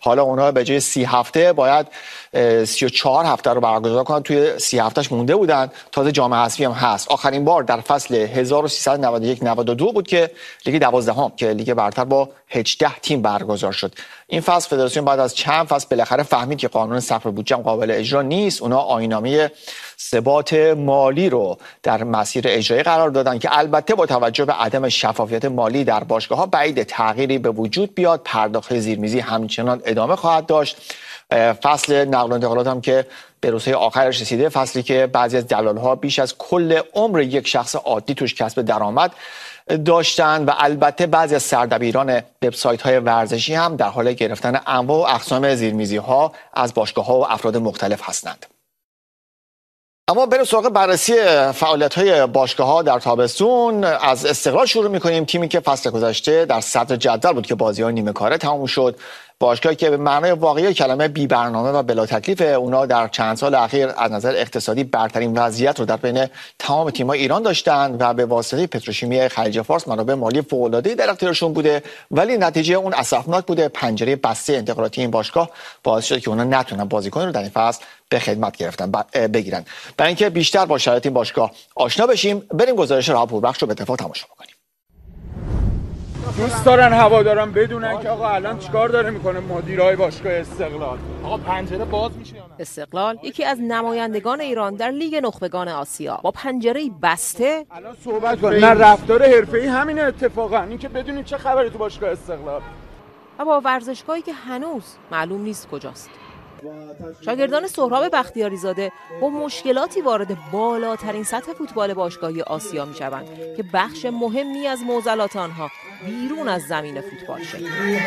حالا اونها به جای 30 هفته باید 34 هفته رو برگزار کنن. توی 30 هفتهش مونده بودن. تازه جام حذفی هم هست. آخرین بار در فصل 1391-92 بود که لیگ 12 که لیگ برتر با 18 تیم برگزار شد. این فصل فدراسیون بعد از چند فصل بالاخره فهمید که قانون صرف بودجه قابل اجرا نیست. اونا آیین‌نامه ثبات مالی رو در مسیر اجرایی قرار دادن که البته با توجه به عدم شفافیت مالی در باشگاه‌ها بعید تغییری به وجود بیاد. پرداخت زیرمیزی همچنان ادامه خواهد داشت. فصل نقل و انتقالات هم که به روزهای آخرش رسیده، فصلی که بعضی از دلال‌ها بیش از کل عمر یک شخص عادی توش کسب درآمد داشتن و البته بعضی از سردبیران وبسایت‌های ورزشی هم در حال گرفتن انواع و اقسام زیرمیزی‌ها از باشگاه‌ها و افراد مختلف هستند. اما بریم سراغ بررسی فعالیت‌های باشگاه‌ها در تابستون. از استقلال شروع می‌کنیم، تیمی که فصل گذشته در صدر جدول بود که بازی‌های نیمه کاره تموم شد. باشگاهی که به معنای واقعی کلمه بی برنامه و بلا تکلیف، اونا در چند سال اخیر از نظر اقتصادی برترین وضعیت رو در بین تمام تیم‌های ایران داشتند و به واسطه پتروشیمی خلیج فارس منابع مالی فوق‌العاده‌ای در اختیارشون بوده، ولی نتیجه اون اسفناک بوده. پنجره بسته انتقالاتی این باشگاه باعث شد که اونا نتونن بازیکن رو در این فصل به خدمت بگیرن. برای اینکه بیشتر با شرایط این باشگاه آشنا بشیم، بریم گزارش رها پوربخش رو به اتفاق تماشا بکنیم. دوست دارن هواداران بدونن که آقا الان چیکار داره میکنه مدیرای باشگاه استقلال. آقا پنجره باز میشه یا نه؟ استقلال یکی از نمایندگان ایران در لیگ نخبگان آسیا با پنجره بسته الان صحبت کنیم. نه رفتار حرفه‌ای همینه اتفاقا، این که بدونید چه خبره تو باشگاه استقلال و با ورزشگاهی که هنوز معلوم نیست کجاست. شاگردان سهراب بختیاری زاده با مشکلاتی وارد بالاترین سطح فوتبال باشگاهی آسیا میشوند که بخش مهمی از معضلات آنها بیرون از زمین فوتبال شد.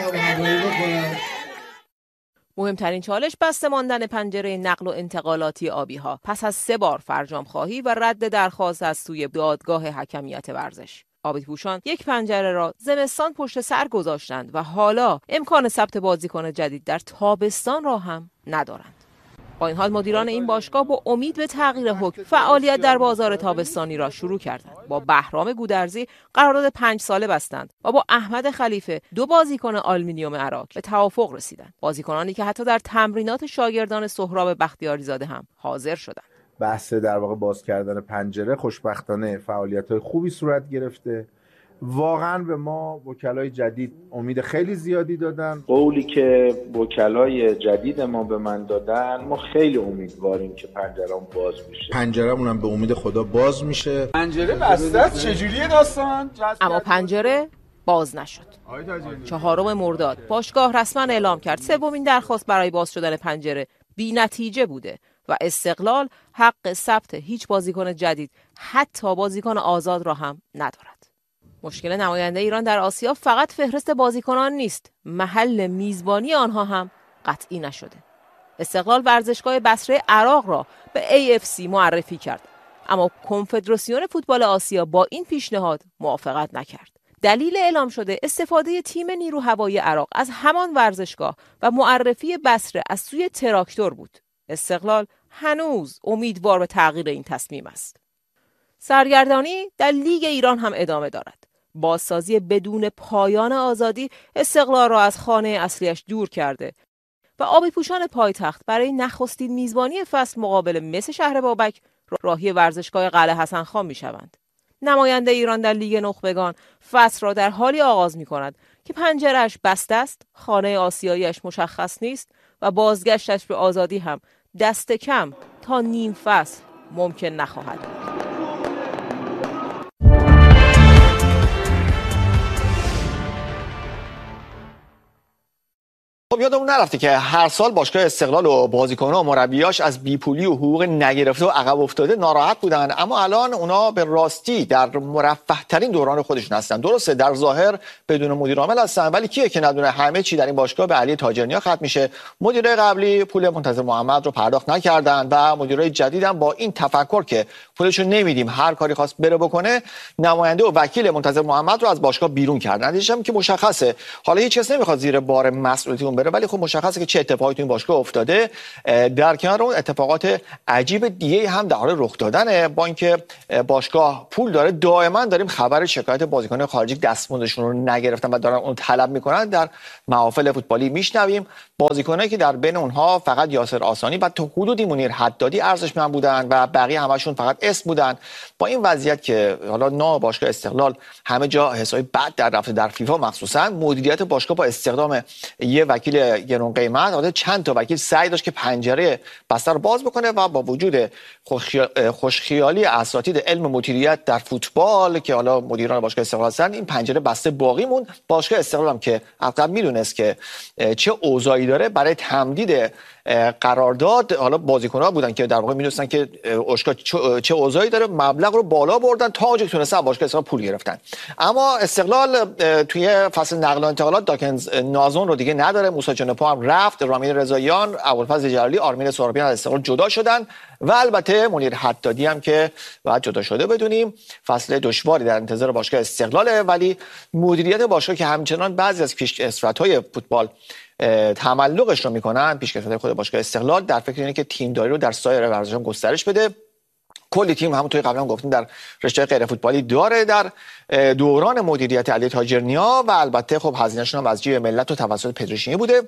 مهمترین چالش بسته ماندن پنجره نقل و انتقالاتی آبی‌ها پس از 3 بار فرجام خواهی و رد درخواست از سوی دادگاه حکمیت ورزش. آبی‌پوشان یک پنجره را زمستان پشت سر گذاشتند و حالا امکان ثبت بازیکن جدید در تابستان را هم ندارند. با این حال مدیران این باشگاه با امید به تغییر حکم فعالیت در بازار تابستانی را شروع کردند. با بهرام گودرزی قرارداد 5 ساله بستند و با احمد خلیفه 2 بازیکن آلومینیوم عراق به توافق رسیدند. بازیکنانی که حتی در تمرینات شاگردان سهراب بختیاری زاده هم حاضر شدند. بحث در واقع باز کردن پنجره خوشبختانه فعالیت‌های خوبی صورت گرفته. واقعا به ما وکلای جدید امید خیلی زیادی دادن. قولی که وکلای جدید ما به من دادن، ما خیلی امیدواریم که پنجره‌مون باز میشه. پنجره‌مون هم به امید خدا باز میشه. پنجره بسته است. چجوریه داستان؟ اما پنجره باز نشد. 4 مرداد باشگاه رسما اعلام کرد 3مین درخواست برای باز شدن پنجره بی‌نتیجه بوده و استقلال حق ثبت هیچ بازیکن جدید، حتی بازیکن آزاد را هم ندارد. مشکل نماینده ایران در آسیا فقط فهرست بازیکنان نیست، محل میزبانی آنها هم قطعی نشده. استقلال ورزشگاه بصره عراق را به AFC معرفی کرد، اما کنفدراسیون فوتبال آسیا با این پیشنهاد موافقت نکرد. دلیل اعلام شده استفاده تیم نیرو هوایی عراق از همان ورزشگاه و معرفی بصره از سوی تراکتور بود. استقلال هنوز امیدوار به تغییر این تصمیم است. سرگردانی در لیگ ایران هم ادامه دارد. بازسازی بدون پایان آزادی استقلال را از خانه اصلیش دور کرده و آبی‌پوشان پایتخت برای نخستین میزبانی فصل مقابل مس شهر بابک راهی ورزشگاه قلعه حسن خان می‌شوند. نماینده ایران در لیگ نخبگان فصل را در حالی آغاز می‌کند که پنجره‌اش بسته است، خانه آسیایی‌اش مشخص نیست و بازگشتش به آزادی هم دست کم تا نیم فصل ممکن نخواهد بود. خب یادمون نرفته که هر سال باشگاه استقلال و بازیکن‌ها و مربیاش از بیپولی و حقوق نگرفته و عقب افتاده ناراحت بودن، اما الان اونا به راستی در مرفه‌ترین دوران خودشون هستن. درسته در ظاهر بدون مدیر عامل هستن، ولی کیه که ندونه همه چی در این باشگاه به علی تاجرنیا ختم میشه. مدیرای قبلی پول منتظر محمد رو پرداخت نکردن و مدیرای جدیدم با این تفکر که پولشو نمیدیم هر کاری خواست بره بکنه، نماینده و وکیل منتظر محمد رو از باشگاه بیرون کردن. نتیجه‌اش که مشخصه حالا هیچ کس نمیخواد زیر بار مسئولیت بره. ولی خب مشخصه که چه اتفاقی تو این باشگاه افتاده. در کنار اون اتفاقات عجیب دیگه هم در حال رخ دادنه. با اینکه باشگاه پول داره، دائما داریم خبر شکایت بازیکنان خارجی دستمزدشون رو نگرفتن و دارن اون طلب میکنن در محافل فوتبالی میشنویم. بازیکنایی که در بین اونها فقط یاسر آسانی و تا حدودی منیر حدادی ارزشمند بودن و بقیه همشون فقط اسم بودن. با این وضعیت که حالا نام باشگاه استقلال همه جا حسابی بد در رفته در فیفا، مخصوصا مدیریت باشگاه با استخدام یه وکیل گران قیمت، البته چند تا وکیل سعی داشت که پنجره بسته رو باز بکنه و با وجود خوشخیالی اساتید علم مدیریت در فوتبال که حالا مدیران باشگاه استقلال هستن، این پنجره بسته باقی موند. باشگاه استقلال هم که عقب میدونست که چه اوضاعی داره، برای تمدید قرارداد، حالا بازیکن‌ها بودن که در واقع می‌دونستن که اشکا چه اوضاعی داره، مبلغ رو بالا بردن تا اونجا که تونستن باشگاه استقلال پول گرفتن. اما استقلال توی فصل نقل و انتقالات داکنز نازون رو دیگه نداره. موسی جانپا هم رفت، رامین رضاییان، ابوالفضل جلالی، آرمین سهرابیان از استقلال جدا شدن و البته منیر حدادی هم که بعد جدا شده بدونیم. فصل دشواری در انتظار باشگاه استقلاله، ولی مدیریت باشگاه که همچنان بعضی از پیشکسوت‌های فوتبال تملقش رو میکنن، پیشکسوت‌های خود باشگاه استقلال در فکر اینه که تیمداری رو در سایر ورزش‌ها گسترش بده. کلی تیم همونطوری قبلا گفتیم در رشته غیر فوتبالی داره در دوران مدیریت علی تاجرنیا و البته خب هزینه‌شون هم از جیب ملت و توسط پدریشینی بوده.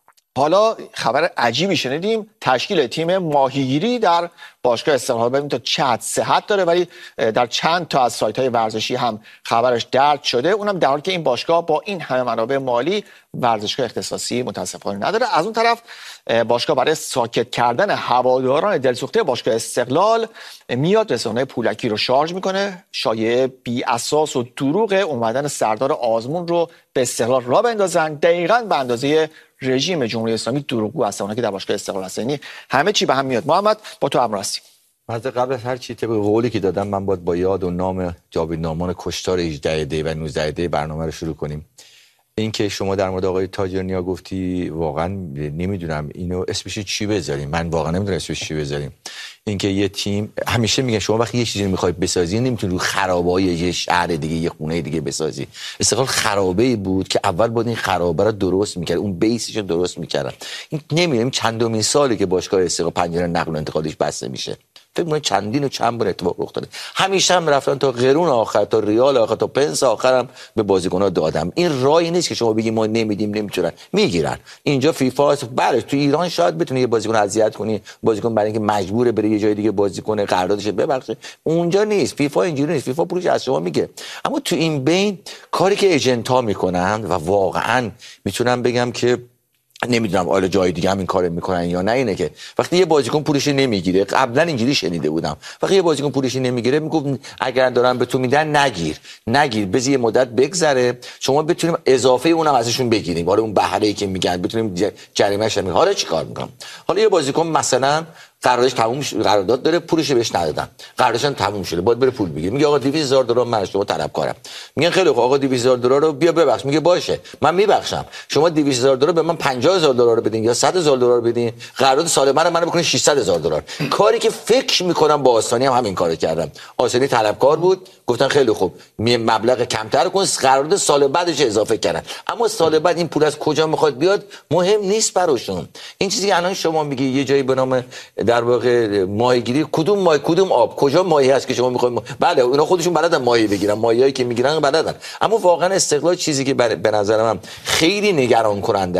حالا خبر عجیبی شنیدیم، تشکیل تیم ماهیگیری در باشگاه استقلال ببینیم تا چه حد صحت داره، ولی در چند تا از سایت‌های ورزشی هم خبرش درج شده، اونم در حالی که این باشگاه با این همه منابع مالی ورزشگاه اختصاصی متاسفانه نداره. از اون طرف باشگاه برای ساکت کردن هواداران دلسوخته باشگاه استقلال میاد رسانه‌های پولکی رو شارژ میکنه، شایعه بی اساس و دروغ اومدن سردار آزمون رو به استقلال راه بندازن، دقیقاً به اندازه رژیم جمهوری اسلامی دروغگو هستن اونایی که در باشگاه استقلال هستن. یعنی همه چی به هم میاد. محمد با تو امر هستیم. از قبل از هر چی طبق قولی که دادم من باید با یاد و نام جاوید نامان کشتار 18 دی و 19 دی برنامه رو شروع کنیم. این که شما در مورد آقای تاجرنیا گفتی واقعا نمیدونم اینو اسمش چی بذاریم، من واقعا نمیدونم اسمش چی بذاریم. اینکه یه تیم همیشه میگن شما وقتی یه چیزی میخوای بسازی نمیتونی رو خرابه‌های یه شهر دیگه یه خونه دیگه بسازی. استقلال خرابه‌ای بود که اول باید این خرابه رو درست میکرد، اون بیسش رو درست میکردن. این نمیدونم چندمین سالی که باشگاه استقلال پنجره نقل و انتقالش بسته میشه. فکر می‌کنم چندین و چند بار اتفاق رخ داده. همیشه هم رفتن تا قرون آخر، تا ریال آخر، تا پنس آخرم به بازیکن‌ها دادم. این راهی نیست که شما بگی ما نمیدیم نمیتونن، میگیرن. اینجا فیفا بله تو ایران شاید بتونه یه بازیکن اذیت کنی، بازیکن برای اینکه مجبوره بره یه جای دیگه بازی کنه قراردادش ببخشه، اونجا نیست. فیفا اینجوری نیست، فیفا پولش از شما میگه. اما تو این بین کاری که ایجنت‌ها میکنن و واقعا میتونم بگم که نمیدونم آیا جای دیگه هم این کارو میکنن یا نه، اینه که وقتی یه بازیکن پولش نمیگیره، قبلا اینجوری شنیده بودم، وقتی یه بازیکن پولش نمیگیره میگفت اگر دارن به تو میدن نگیر بذار یه مدت بگذره شما بتونیم اضافه اونم ازشون بگیریم، حالا اون بهره‌ای که میگن بتونیم جریمه‌اش هم. حالا چیکار میکنم؟ حالا یه بازیکن مثلا قراردادش تموم قرارداد داره، پولش بهش ندادن، قراردادش تموم شده، باید بره پول بگیره. میگه آقا 200,000 دلار من شما طلبکارم. میگن خیلی خوب آقا 200,000 دلار رو بیا ببخش. میگه باشه من میبخشم، شما 200,000 دلار به من 50,000 دلار رو بدین یا 100,000 دلار بدین، قرارداد سال منو بکنین 600,000 دلار. کاری که فکر میکنم با آسانی هم همین کارو کردم. آسانی طلبکار بود، گفتن خیلی خوب مبلغ کمتر کن، قرارداد سال بعدش اضافه کردن. اما سال بعد این پول از کجا میخواد بیاد مهم نیست براشون. این چیزی که الان شما میگی یه جایی به نام در واقع ماهیگیری، کدوم آب کجا ماهی هست که شما میخواید بله اونا خودشون بلدن ماهی بگیرن، ماهیایی که میگیرن بلدن. اما واقعا استقلال چیزی که به نظر من خیلی نگران کننده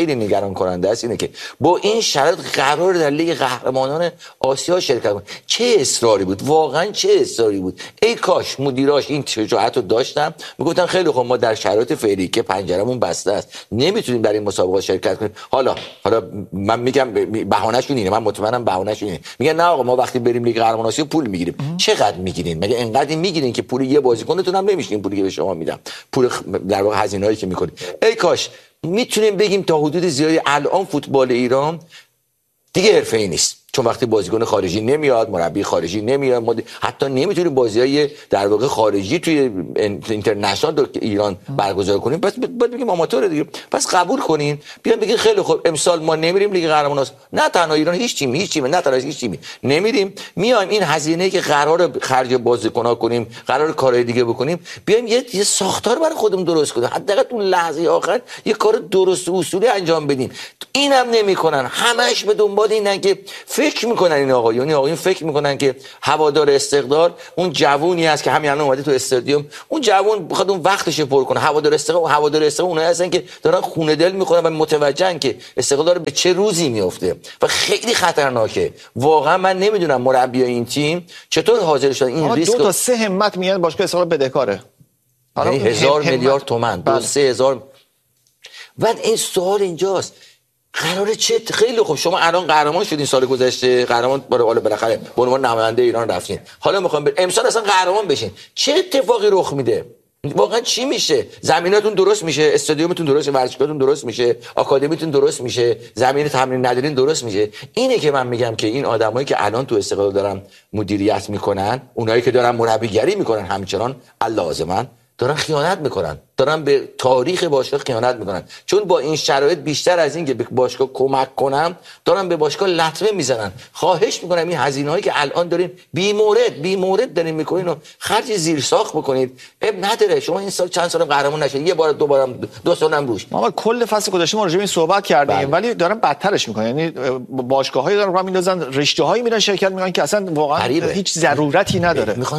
است اینه که با این شرایط قرار در لیگ قهرمانان آسیا شرکت کنه. چه اصراری بود، واقعا چه اصراری بود. ای کاش مدیراش این شجاعت رو داشتن، میگفتن خیلی خوب ما در شرایط فعلی که پنجرمون بسته است نمیتونیم در این مسابقات شرکت کنیم. حالا من میگم بهانه‌شون اینه، من مطمئنم بهانه‌شون اینه، میگن نه آقا ما وقتی بریم لیگ قهرمانان آسیا پول میگیریم. چقدر میگیرین؟ مگه اینقدر میگیرین که پول یه بازیکنتون هم نمیشین پولی که به شما میدم، پول در واقع هزینه‌ای که میکنید. ای کاش میتونیم بگیم تا حدود زیادی الان فوتبال ایران دیگه حرفه‌ای نیست، چون وقتی بازیکن خارجی نمیاد، مربی خارجی نمیاد، ما حتی نمیتونیم بازیای در واقع خارجی توی اینترنشنال ایران برگزار کنیم. پس باید بگیم آماتوره دیگه. پس قبول کنین، بیان بگین خیلی خوب امسال ما نمیریم لیگ قهرمانان. نه تنها ایران، هیچ تیمی نه تنها هیچ تیمی نمیریم، میایم این هزینه‌ای که قرار خرج بازیکن‌ها کنیم، قرار کارهای دیگه بکنیم، بیایم یه ساختار برای خودمون درست کنیم، حداقل اون لحظه آخر یه کار درست و اصولی انجام بدیم. اینم نمیکنن، همش به دنبال اینن که فکر میکنن این آقایون فکر میکنن که هوادار استقلال اون جوونی است که همین الان اومده تو استادیوم، اون جوون بخواد اون وقتش پر کنه. هوادار استقلال اونایی هستن که دارن خونه دل میخورن و متوجهن که استقلال به چه روزی میفته و خیلی خطرناکه. واقعا من نمیدونم مربیای این تیم چطور حاضر شدن این ریسک. 2 تا 3 همت میگن باشگاه استقلال بدهکاره، یعنی 1000 میلیارد تومان، 2-3000. بعد این سوال اینجاست، قراره چه؟ خیلی خوب شما الان قهرمان شدین سال گذشته، قهرمان بالاخره به عنوان نماینده ایران رفتین، حالا میخوام امسال اصلا قهرمان بشین، چه اتفاقی رخ میده؟ واقعا چی میشه؟ زمیناتون درست میشه، استادیومتون درست میشه، ورزشگاهتون درست میشه، آکادمیتون درست میشه، زمین تمرین ندارین درست میشه. اینه که من میگم که این آدمایی که الان تو استقلال دارن مدیریت میکنن، اونایی که دارن مربیگری میکنن، همچنان اللازمن دارن خیانت میکنن، دارن به تاریخ باشگاه خیانت میکنن. چون با این شرایط بیشتر از این که به باشگاه کمک کنم، دارن به باشگاه لطمه میزنن. خواهش میکنم این هزینه‌هایی که الان دارین بی مورد دارین میکنین و خرج زیر ساخت بکنید. اب نداره شما این سال چند سال قهرمان نشید، یه بار دو بارم 2 سالم روش. ما کل فصل گذشته ما راجع به این صحبت کردیم، ولی دارن بدترش میکنن. یعنی باشگاه‌هایی دارن راه میندازن، رشته‌هایی میرن شرکت میکنن که اصلا واقعا هیچ ضرورتی نداره. میخوان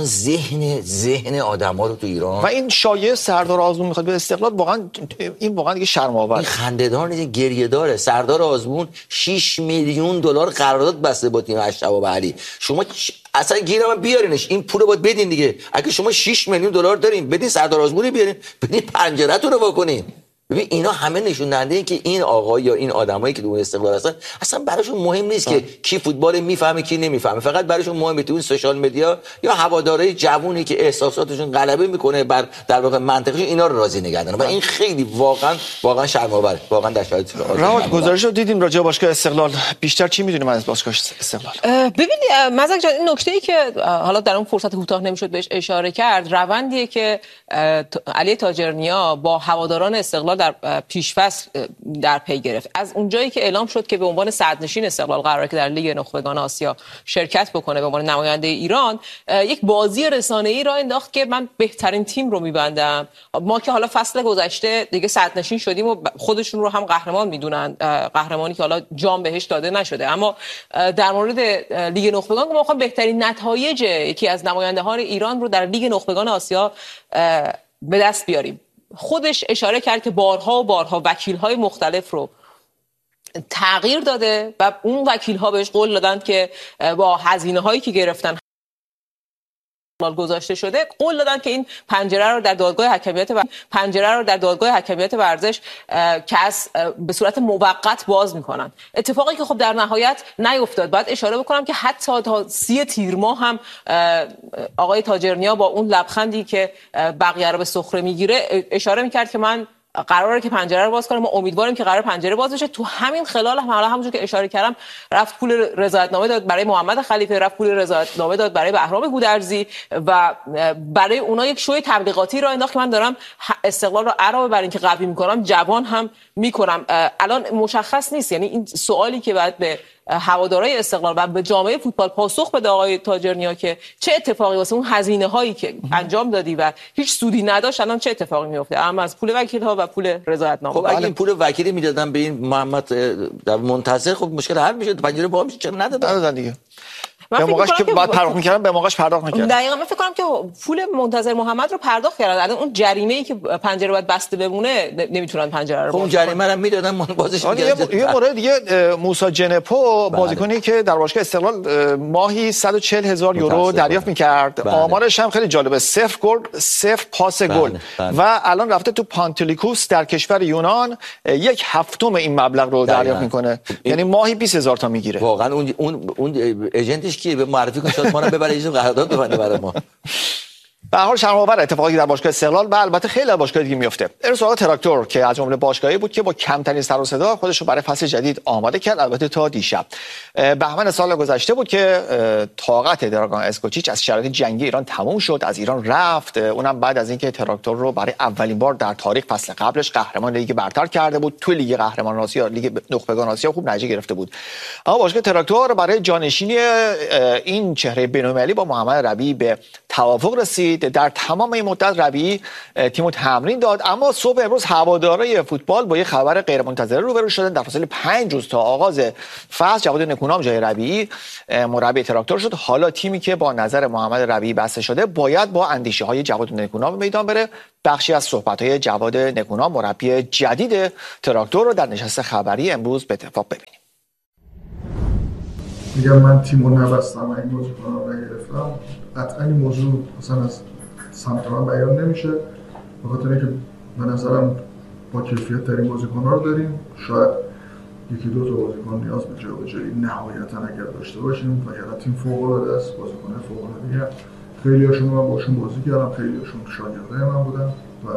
ذهن آدم‌ها رو تو ایران. و این شایعه سردار آزمون میخواد به استقلال، واقعا دیگه شرم‌آور. این خنده‌دار نیست، گریه داره. سردار آزمون 6 میلیون دلار قرارداد بسته با تیم اشرف علی. شما اصلا گیرم بیارینش، این پولو باید بدین دیگه. اگه شما 6 میلیون دلار دارین، بدین سردار آزمون بیارین، بدین پنجره‌تون رو واکنین. ببین اینا همه نشون دهنده این که این آقا یا این آدمایی که تو استقلال هستن اصلا براشون مهم نیست که کی فوتبال میفهمه کی نمیفهمه، فقط براشون مهمه تو اون سوشال مدیا یا هوادارهای جوونی که احساساتشون غلبه میکنه بر در واقع منطقش، اینا رو راضی نگه دارن و این خیلی واقعا شرم‌آوره. واقعا در شرایط راحت گزارش رو دیدیم راجع به باشگاه استقلال. بیشتر چی میدونیم از باشگاه استقلال؟ ببینید مزک جان، این نکته‌ای که حالا در اون فرصت کوتاه نمیشد بهش اشاره کرد، روندیه که علی تاجرنیا با هواداران استقلال در پیش‌فصل در پی گرفت. از اونجایی که اعلام شد که به عنوان صدرنشین استقلال قراره که در لیگ نخبگان آسیا شرکت بکنه به عنوان نماینده ایران، یک بازی رسانه‌ای را انداخت که من بهترین تیم رو می‌بندم. ما که حالا فصل گذشته دیگه صدرنشین شدیم و خودشون رو هم قهرمان میدونن، قهرمانی که حالا جام بهش داده نشده، اما در مورد لیگ نخبگان ما می‌خوایم بهترین نتایج یکی از نماینده‌های ایران رو در لیگ نخبگان آسیا به دست بیاریم. خودش اشاره کرد که بارها وکیل‌های مختلف رو تغییر داده و اون وکیل‌ها بهش قول دادن که با هزینه‌هایی که گرفتن گذاشته شده، قول دادن که این پنجره رو در دادگاه حکمیت ورزش به صورت موقت باز میکنن. اتفاقی که خب در نهایت نیفتاد. باید اشاره بکنم که حتی تا 30 تیر ماه هم آقای تاجرنیا با اون لبخندی که بقیه رو به سخره میگیره اشاره میکرد که من قراره که پنجره رو باز کنم، ما امیدواریم که قرار پنجره باز بشه. تو همین خلال همونجور که اشاره کردم رفت پول رضایتنامه داد برای محمد خلیفه، رفت پول رضایتنامه داد برای بهرام گودرزی و برای اونا یک شوی تبلیغاتی را انداخت که من دارم استقلال رو علاوه بر اینکه قوی میکنم جوان هم میکنم. الان مشخص نیست، یعنی این سوالی که بعد به هوادارهای استقلال و به جامعه فوتبال پاسخ بده آقای تاجرنیا که چه اتفاقی واسه اون هزینه هایی که انجام دادی و هیچ سودی نداشت الان چه اتفاقی میفته، اما از پول وکیل ها و پول رضایتنامه. خب اگه این پول وکیلی میدادن به این محمد در منتظر، خب مشکل حل میشد، پنجره باز میشد. چرا ندادن دیگه؟ به موقعش که بعد پرداخت می‌کردن به موقعش پرداخت نکردن. دقیقاً من فکر کنم که پول منتظر محمد رو پرداخت کردن. الان اون جریمه‌ای که پنجره باید بسته بمونه نمیتونن پنجره رو. خب اون جریمه رو میدادن ما بازش می‌کردن. یه مورد دیگه موسی جنپو بازیکنی که در باشگاه استقلال ماهی 140,000 یورو دریافت می‌کرد. آمارش هم خیلی جالبه، 0 گل 0 پاس گل و الان رفته تو پانتلیکوس در کشور یونان 1/7 این مبلغ رو دریافت می‌کنه. یعنی ماهی 20,000 تا میگیره. واقعا اون ایجنتش کیه؟ به معرفی کن، شاید ما رو ببره یه قرارداد ببنده برای ما. به هر حال شرم‌آور اتفاقی در باشگاه استقلال و البته خیلی از باشگاه دیگه میفته. این سراغ تراکتور که از جمله باشگاهی بود که با کمترین سر و صدا خودش رو برای فصل جدید آماده کرد. البته تا دیشب بهمن سال گذشته بود که طاقت دراگان اسکوچیچ از شرایط جنگی ایران تموم شد، از ایران رفت. اونم بعد از اینکه تراکتور رو برای اولین بار در تاریخ فصل قبلش قهرمان لیگ برتر کرده بود. تو لیگ قهرمان آسیا، لیگ نخبگان آسیا خوب نتیجه گرفته بود. اما باشگاه تراکتور برای جانشینی این چهره بین‌المللی با محمد ربیعی به توافق رسید. در تمام این مدت ربیعی تیمو تمرین داد، اما صبح امروز هوادارهای فوتبال با یه خبر غیرمنتظره روبرو شدن. در فاصله 5 روز تا آغاز فصل جواد نکونام جای ربیعی مربی تراکتور شد. حالا تیمی که با نظر محمد ربیعی بسته شده باید با اندیشه‌های جواد نکونام به میدان بره. بخشی از صحبت‌های جواد نکونام مربی جدید تراکتور رو در نشست خبری امروز به اتفاق ببینیم. میگم من تیمو نبستم، این بازیکن‌ها رو نگرفتم. قطعاً این موضوع مثلا از سمت من بیان نمیشه، به خاطر اینکه به نظرم با کیفیت ترین بازیکن‌ها رو داریم. شاید یکی دو تا بازیکن نیاز به جابجایی نهایتاً اگر داشته باشیم، وگرنه تیم فوق‌العاده است. بازیکن‌های فوق‌العاده، خیلی‌هاشون من باشون بازی کردم، خیلی‌هاشون شاگردای من بودن و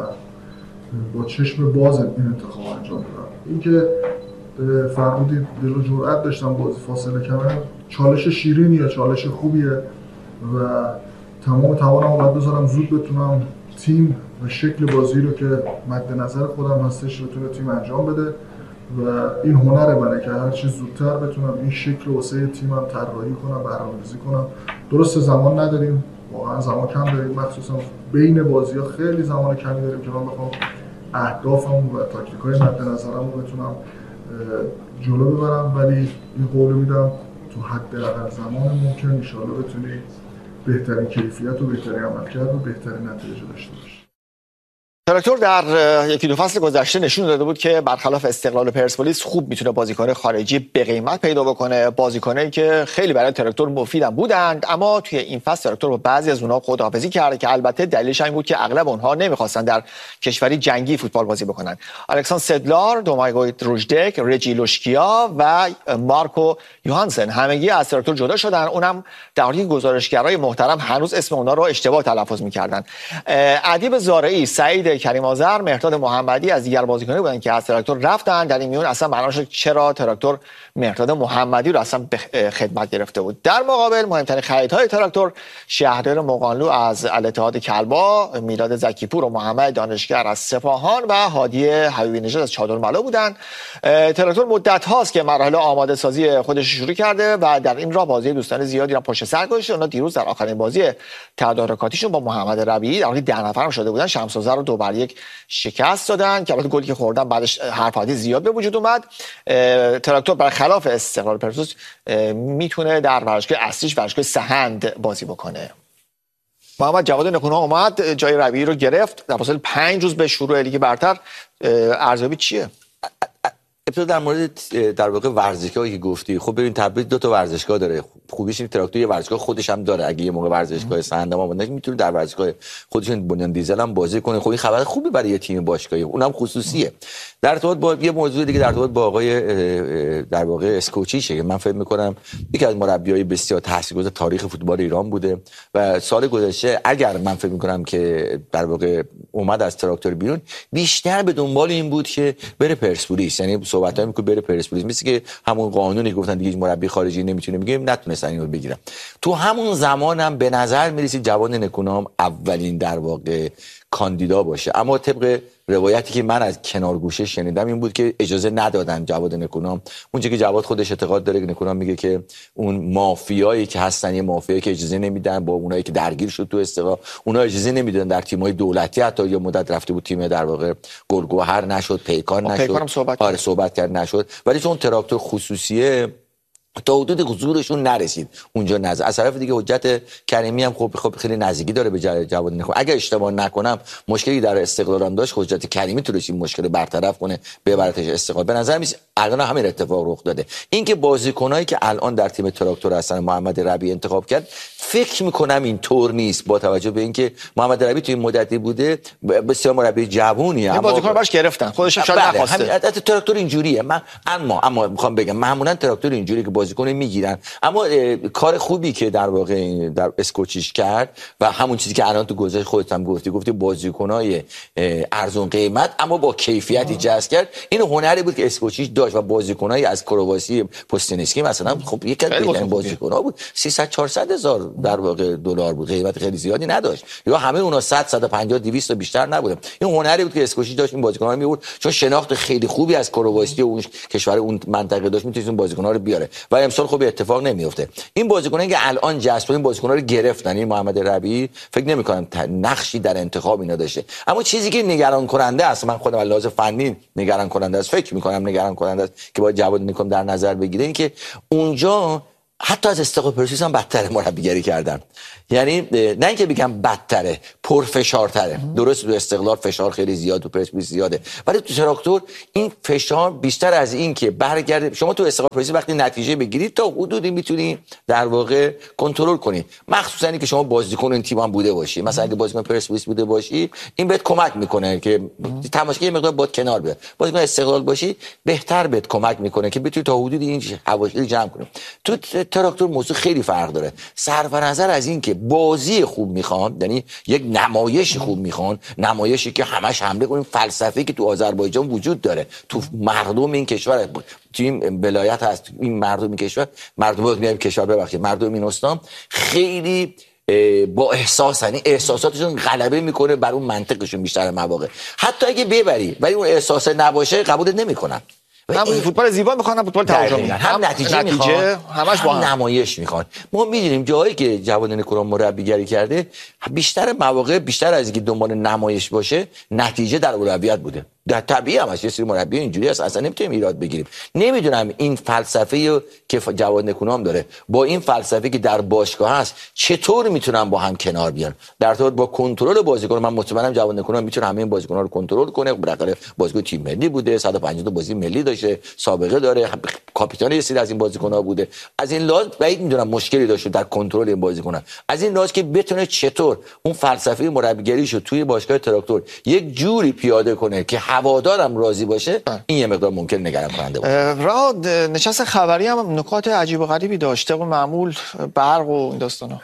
با چشم باز این انتخاب انجام دادم. اینکه فرمودید دل و جرأت داشتم بازی فاصله کمه، چالش شیرینیه، چالش خوبیه و تمام توانم رو باید بذارم زود بتونم تیم و شکل بازی رو که مد نظر خودم هستش بتونه تیم انجام بده و این هنر منه که هر چی زودتر بتونم این شکل رو واسه تیمم طراحی کنم، برنامه‌ریزی کنم. درسته زمان نداریم، واقعا زمان کم داریم، مخصوصا بین بازی‌ها خیلی زمان کمی داریم که من بخوام اهدافم و تاکتیک‌های مد نظرم رو بتونم جلو ببرم، ولی این قول میدم تو حداقل زمان ممکن ان شاءالله بتونی بهترین کیفیت و بهترین عملکرد و بهترین نتیجه داشته باشی. تراکتور در یکی دو فصل گذشته نشون داده بود که برخلاف استقلال و پرسپولیس خوب میتونه بازیکن خارجی به قیمت پیدا بکنه، بازیکنایی که خیلی برای تراکتور مفیدن بودند. اما توی این فصل تراکتور با بعضی از اونها خداحافظی کرده که البته دلیلش این بود که اغلب اونها نمیخواستن در کشوری جنگی فوتبال بازی بکنن. الکساندر سدلار، دومایگوی روژدک، رجی لوشکیا و مارکو یوهانسن همگی از تراکتور جدا شدن. اونم در حالی که گزارشگرای محترم هنوز اسم اونها رو اشتباه تلفظ میکردن. ادیب زارعی، سعید کریم آذر، مهرداد محمدی از دیگر بازیکنان بودن که از تراکتور رفتن. در این میون اصلا معلوم شد چرا تراکتور مهرداد محمدی رو اصلا به خدمت گرفته بود. در مقابل مهمترین خریدهای تراکتور شهردار مقانلو از الاتحاد کلبا، میلاد زکیپور و محمد دانشگر از سپاهان و هادی حبیبی نژاد از چادرملا بودن. تراکتور مدت هاست که مراحل آماده سازی خودش شروع کرده و در این راه بازی دوستان زیادی را پشت سر گذاشته. اونا دیروز در آخرین بازی تدارکاتیشون با محمد ربیعی در حالی 10 نفرم شده بودن، شمس‌آذر رو 2-1 شکست دادن که البته گلی که خوردن بعدش حرفاتی زیاد به وجود اومد. تراکتور برخلاف استقلال پرسپولیس میتونه در ورزشگاه اصلیش ورزشگاه سهند بازی بکنه. محمد جواد نکونام اومد جای ربیعی رو گرفت در فاصله 5 روز به شروع لیگ برتر. ارزیابی چیه؟ ابتدا در مورد در واقع ورزشگاهی که گفتی، خب ببین تبریز 2 تا ورزشگاه داره. خوبیش اینه تراکتور یه ورزشگاه خودش هم داره. اگه یه موقع ورزشگاه سهند ما بودن میتونه در ورزشگاه خودشون بنیان دیزل هم بازی کنه. خب این خبر خوبی برای یه تیم باشگاهی، اونم خصوصیه. در ارتباط با یه موضوع دیگه، در ارتباط با آقای در واقع اسکوچیچ که من فکر می‌کنم یکی از مربیای بسیار تاثیرگذار تاریخ فوتبال ایران بوده و سال گذشته اگر من فکر می‌کنم که در واقع اومد از تراکتور بیرون بیشتر به دنبال این بود که بره پرسپولیس، یعنی صحبتایی می‌کنه بره پرسپولیس، مثل که همون قانونی گفتن دیگه مربی خارجی نمیتونه، میگه نتونستن اینو بگیرن. تو همون زمانم به نظر میرسید جواد نکونام اولین در واقع کاندیدا باشه، اما طبق روایتی که من از کنار گوشه شنیدم این بود که اجازه ندادن جواد نکونام. اونجا که جواد خودش اعتقاد داره که نکونام میگه که اون مافیایی که هستن، یه مافیایی که اجازه نمیدن، با اونایی که درگیر شد تو استقلال اونا اجازه نمیدن در تیم‌های دولتی، حتی یه مدت رفته بود تیم در واقع گلگهر نشد، پیکان نشد، آره صحبت کرد نشد، ولی چون تراکتور خصوصیه تا حدود حضورشون نرسید اونجا. نظر از طرف دیگه حجت کریمی هم خب خیلی نزدیکی داره به جواد نکونام. اگه اشتباه نکنم مشکلی در استقلال هم داشت، حجت کریمی تونست این مشکل برطرف کنه ببرتش استقلال. به نظر میاد الان همین اتفاق رخ داده. اینکه بازیکنایی که الان در تیم تراکتور هستن محمد ربیعی انتخاب کرد، فکر میکنم این طور نیست با توجه به اینکه محمد ربیعی توی مدتی بوده بسیار مربی جوونیه، اما بازیکن باش گرفتن خودش شاید نخواسته. تراکتور اینجوریه. من اما میخوام بگم معمولا تراکتور اینجوریه که بازیکن میگیرن. اما کار خوبی که در واقع در اسکوچیش کرد و همون چیزی که الان تو گزارش خودت هم گفتی بازیکنای ارزون قیمت اما با کیفیتی جذب کرد. این هنری بود که اسکوچیش داشت و بازیکنای از کرواسی پوستنسکی مثلا خب یک از بهترین بازیکن‌ها بود. 300-400 هزار در واقع دلار بود، قیمت خیلی زیادی نداشت، یا همه اونا 100-150 200 بیشتر نبودن. این هنری بود که اسکوچیش داشت این بازیکن‌ها رو می‌آورد، چون شناخت خیلی خوبی از کرواسی و اون کشور اون منطقه داشت، می‌تونست اون بازیکن‌ها رو بیاره و امسال خب اتفاق نمی‌افته. این بازیکنایی که الان جذب این بازیکن‌ها رو گرفتن، این محمد ربیعی فکر نمی‌کنم نقشی در انتخاب اینا داشته. اما چیزی که نگران کننده است، من خودم لحاظ فنی نگران کننده است، فکر می‌کنم نگران کننده است که باید جواد نکوم در نظر بگیره، این که اونجا حتی از استقلال پرسپولیس هم بدتر مربیگری کردن. یعنی نه اینکه بگم بدتره، پرفشارتره. درست تو استقلال فشار خیلی زیاد، تو پرسپولیس زیاده، ولی تو تراکتور این فشار بیشتر از این که برگرده. شما تو استقلال پرسپولیس وقتی نتیجه بگیرید تا حدودی میتونی در واقع کنترل کنی، مخصوصا اینکه شما بازیکن این تیم هم بوده باشی. مثلا اگه بازیکن پرسپولیس بوده باشی این بهت کمک میکنه که تماشاگر یه مقدار باد کنار بیاد. بازیکن استقلال باشی بهتر بهت کمک میکنه که بتونی تا حدودی این حواشی جمع کنی. تو تراکتور موضوع خیلی فرق داره. صرف نظر از این که بازی خوب میخوان، یعنی یک نمایش خوب میخوان، نمایشی که همش حمله کنیم، فلسفه‌ای که تو آذربایجان وجود داره، تو مردم این کشور، تو این ولایت هست، این مردم این کشور، مردم این استان خیلی با احساسن، احساساتشون غلبه میکنه بر اون منطقشون بیشتر مواقع. حتی اگه ببری ولی اون احساس نباشه قبول نمیکنن. هم فوتبال زیبا میخوان، هم فوتبال تهاجمی، هم نتیجه میخوان، همش با هم نمایش میخوان. ما میدونیم جایی که جواد نکوران مربیگری کرده بیشتر مواقع، بیشتر از اینکه دنبال نمایش باشه، نتیجه در اولویت بوده. در طبیعی هم هست، یه سری مربی اینجوری هست، اصلا نمیتونیم ایراد بگیریم. نمیدونم این فلسفه که جواد نکونام داره با این فلسفه که در باشگاه هست چطور میتونن با هم کنار بیان. در ارتباط با کنترل بازیکن من مطمئنم جواد نکونام میتونه همه این بازیکن‌ها رو کنترل کنه. بالاخره بازیکن تیم ملی بوده، 150 تا بازی ملی داشته، سابقه داره، کاپیتان یه سری از این بازیکن‌ها بوده. از این لحاظ بعید میدونم مشکلی داشته در کنترل این بازیکن‌ها. از این لحاظ که بتونه چطور اون فلسفه مربیگریشو توی باشگاه تراکتور یک جوری پیاده کنه که هوادارم راضی باشه، این یه مقدار ممکن نگران کننده باشه. نشست خبری هم نکات عجیب و غریبی داشته و معمول برق و این داستانا.